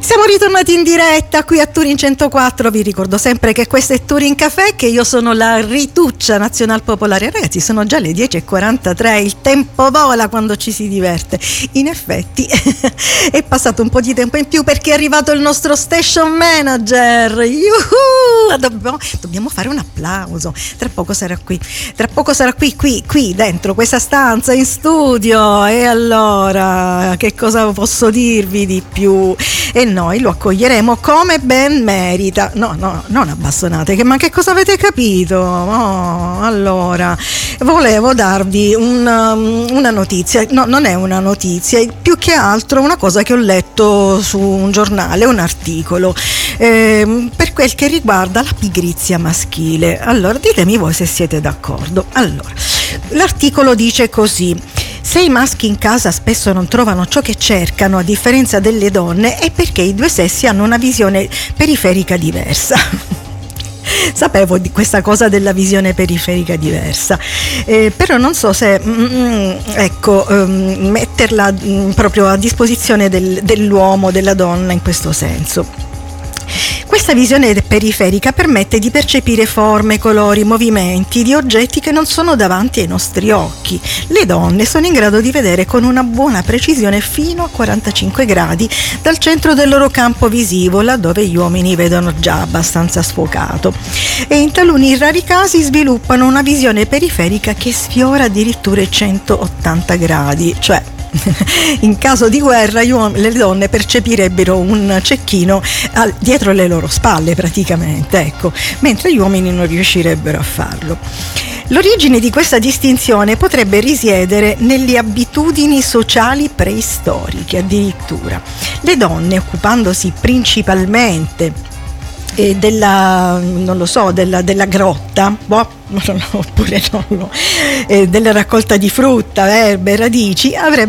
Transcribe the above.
Siamo ritornati in diretta qui a Turin 104. Vi ricordo sempre che questo è Turin Café, che io sono la Rituccia Nazional Popolare. Ragazzi, sono già le 10:43, il tempo vola quando ci si diverte. In effetti è passato un po' di tempo in più perché è arrivato il nostro station manager. Dobbiamo fare un applauso. Tra poco sarà qui dentro questa stanza in studio. E allora, che cosa posso dirvi di più? E noi lo accoglieremo come ben merita. No, non abbastonate, ma che cosa avete capito? Oh, allora, volevo darvi una notizia. No, non è una notizia, è più che altro una cosa che ho letto su un giornale, un articolo, per quel che riguarda la pigrizia maschile. Allora, ditemi voi se siete d'accordo. Allora, l'articolo dice così: se i maschi in casa spesso non trovano ciò che cercano, a differenza delle donne, è perché i due sessi hanno una visione periferica diversa. Sapevo di questa cosa della visione periferica diversa, però non so se metterla proprio a disposizione dell'uomo, della donna in questo senso. Questa visione periferica permette di percepire forme, colori, movimenti di oggetti che non sono davanti ai nostri occhi. Le donne sono in grado di vedere con una buona precisione fino a 45 gradi dal centro del loro campo visivo, laddove gli uomini vedono già abbastanza sfocato. E in taluni rari casi sviluppano una visione periferica che sfiora addirittura i 180 gradi, cioè in caso di guerra le donne percepirebbero un cecchino dietro le loro spalle praticamente, ecco, mentre gli uomini non riuscirebbero a farlo. L'origine di questa distinzione potrebbe risiedere nelle abitudini sociali preistoriche addirittura. Le donne, occupandosi principalmente della grotta, oppure della raccolta di frutta, erbe, radici, avrebbero